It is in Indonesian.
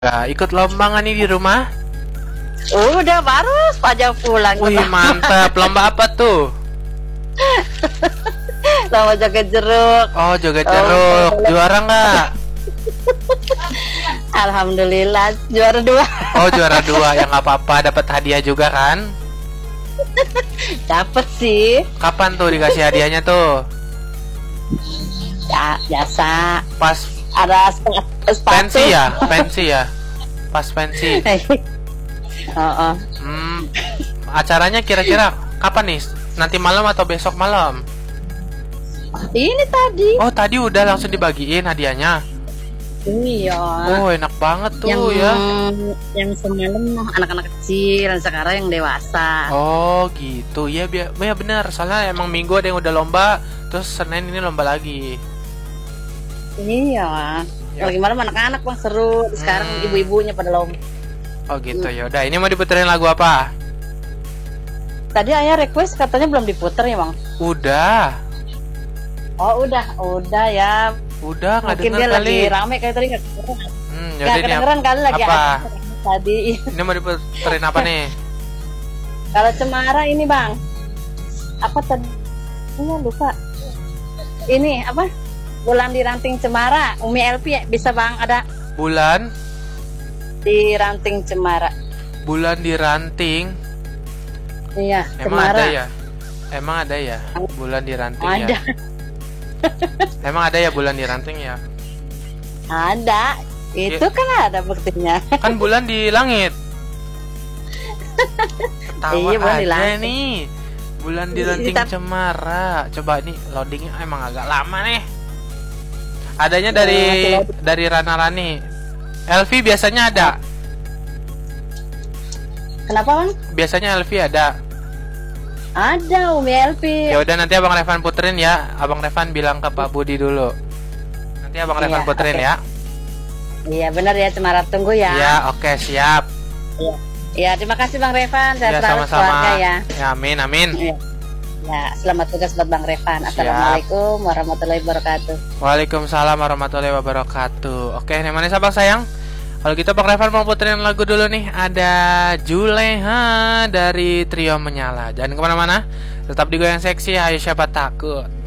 Nah, ikut lomba nggak nih di rumah? Udah baru aja pulang. Wih, mantap. Lomba apa tuh? Lomba joget jeruk. Oh, joget jeruk. Juara nggak? Alhamdulillah juara 2. Oh, juara 2. Ya nggak apa-apa, dapat hadiah juga kan? Dapet sih. Kapan tuh dikasih hadiahnya tuh? Ya, biasa. Pas Ada sepatu. pensi ya? Pensi ya? Pas pensi. Oh. Acaranya kira-kira kapan nih? Nanti malam atau besok malam? Ini tadi. Oh, tadi udah langsung dibagiin hadiahnya. Iya. Oh, enak banget tuh yang, ya. Yang semalam anak-anak kecil, dan sekarang yang dewasa. Oh, gitu. Ya, ya benar. Soalnya emang minggu ada yang udah lomba, terus Senin ini lomba lagi. Iya. Ya. Lagi malam anak-anak bang seru. Sekarang ibu-ibunya pada lomba. Oh gitu ya. Udah, ini mau diputerin lagu apa? Tadi ayah request katanya belum diputer ya bang. Udah. Oh udah ya. Udah nggak Mungkin denger dia kali. lagi rame kayak tadi nggak Yaudah, ini kedengeran kali lagi apa? Tadi. Ini mau diputerin apa nih? Kalau Cemara ini bang, apa tadi? Lupa. Ini apa? Bulan di Ranting Cemara, Umi Elpi bisa bang ada Bulan di Ranting Cemara. Bulan di ranting. Iya. Emang Cemara. ada ya? Emang ada ya? Bulan di ranting Ada. ya? Emang ada ya bulan di ranting ya? Ada. Itu kan ada buktinya. Kan bulan di langit. Ketawa Iya, bulan di aja langit. nih. Bulan di ranting Cemara. Coba nih loadingnya emang agak lama nih. Adanya dari Rana Rani. Elvi biasanya ada. Kenapa bang? Biasanya Elvi ada. Ada Umi Elpi. Ya udah, nanti Abang Revan puterin ya. Abang Revan bilang ke Pak Budi dulu. Nanti Abang Revan puterin ya. Iya benar ya, Cemara, tunggu ya. Iya, oke, siap. Iya. Ya, terima kasih Bang Revan. Saya Ya, selalu sama-sama. keluarga ya. Ya, amin. Ya. Ya, selamat tugas buat Bang Revan. Assalamualaikum warahmatullahi wabarakatuh. Waalaikumsalam warahmatullahi wabarakatuh. Oke, nih manis Abang sayang. Kalau gitu Bang Revan mau puterin lagu dulu nih. Ada Juleha dari Trio Menyala. Jangan kemana-mana, tetap di Goyang Seksi. Ayo siapa takut.